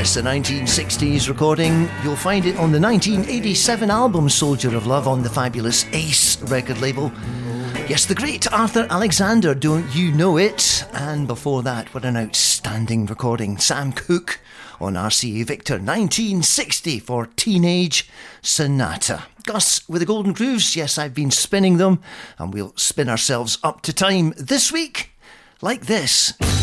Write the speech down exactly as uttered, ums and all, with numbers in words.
Yes, a nineteen sixties recording. You'll find it on the nineteen eighty-seven album Soldier of Love on the fabulous Ace record label. Yes, the great Arthur Alexander, Don't You Know It? And before that, what an outstanding recording. Sam Cooke on R C A Victor, nineteen sixty for Teenage Sonata. Gus with the Golden Grooves. Yes, I've been spinning them, and we'll spin ourselves up to time this week like this.